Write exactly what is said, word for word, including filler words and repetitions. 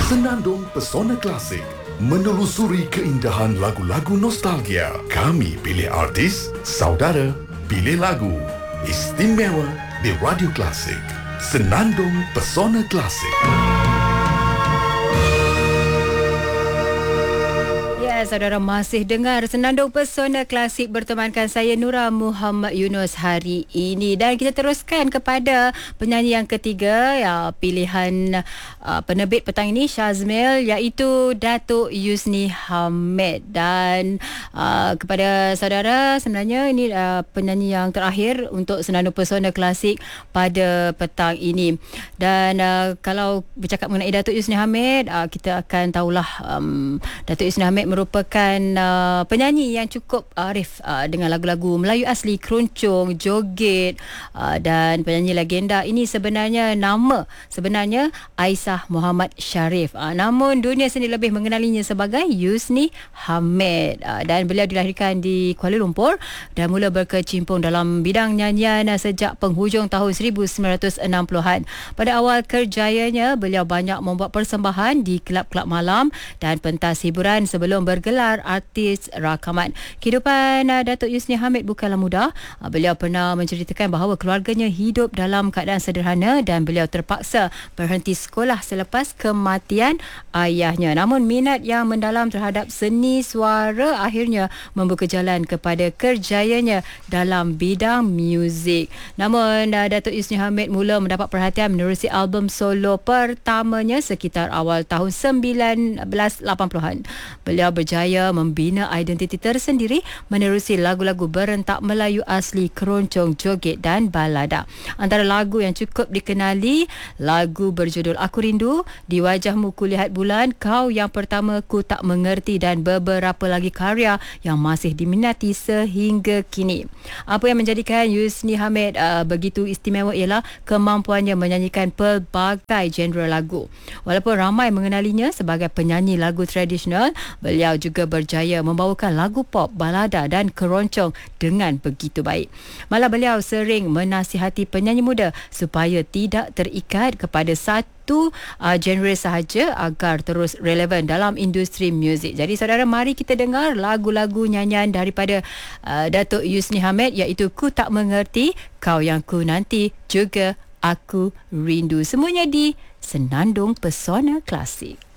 Senandung Pesona Klasik, menelusuri keindahan lagu-lagu nostalgia. Kami pilih artis, saudara, pilih lagu. Istimewa di Radio Klasik. Senandung Pesona Klasik. Saudara masih dengar Senandung Pesona Klasik bertemankan saya Nura Muhammad Yunus hari ini, dan kita teruskan kepada penyanyi yang ketiga, ya, pilihan uh, penerbit petang ini Shazmil, iaitu Datuk Yusni Hamid. Dan uh, kepada saudara, sebenarnya ini uh, penyanyi yang terakhir untuk Senandung Pesona Klasik pada petang ini. Dan uh, kalau bercakap mengenai Datuk Yusni Hamid, uh, kita akan tahulah um, Datuk Yusni Hamid merupakan merupakan uh, penyanyi yang cukup arif uh, dengan lagu-lagu Melayu asli, keroncong, joget, uh, dan penyanyi legenda ini sebenarnya nama sebenarnya Aisyah Muhammad Sharif. Uh, namun dunia sendiri lebih mengenalinya sebagai Yusni Hamid. Uh, dan beliau dilahirkan di Kuala Lumpur dan mula berkecimpung dalam bidang nyanyian uh, sejak penghujung tahun seribu sembilan ratus enam puluhan. Pada awal kerjayanya, beliau banyak membuat persembahan di kelab-kelab malam dan pentas hiburan sebelum bergelar artis rakaman. Kehidupan uh, Datuk Yusni Hamid bukanlah mudah. Uh, beliau pernah menceritakan bahawa keluarganya hidup dalam keadaan sederhana dan beliau terpaksa berhenti sekolah selepas kematian ayahnya. Namun minat yang mendalam terhadap seni suara akhirnya membuka jalan kepada kerjayanya dalam bidang muzik. Namun uh, Datuk Yusni Hamid mula mendapat perhatian menerusi album solo pertamanya sekitar awal tahun sembilan belas lapan puluhan. Beliau berjaya membina identiti tersendiri menerusi lagu-lagu berentak Melayu asli, keroncong, joget dan balada. Antara lagu yang cukup dikenali, lagu berjudul Aku Rindu, Di Wajahmu Kulihat Bulan, Kau Yang Pertama, Ku Tak Mengerti dan beberapa lagi karya yang masih diminati sehingga kini. Apa yang menjadikan Yusni Hamid uh, begitu istimewa ialah kemampuannya menyanyikan pelbagai genre lagu. Walaupun ramai mengenalinya sebagai penyanyi lagu tradisional, beliau juga berjaya membawakan lagu pop, balada dan keroncong dengan begitu baik. Malah beliau sering menasihati penyanyi muda supaya tidak terikat kepada satu uh, genre sahaja agar terus relevan dalam industri muzik. Jadi saudara, mari kita dengar lagu-lagu nyanyian daripada uh, Datuk Yusni Hamid, iaitu Ku Tak Mengerti, Kau Yang Ku Nanti, juga Aku Rindu. Semuanya di Senandung Pesona Klasik.